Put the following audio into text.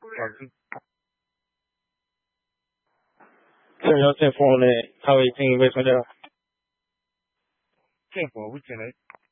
正要进phone này, how you think we can do? 政府会进来。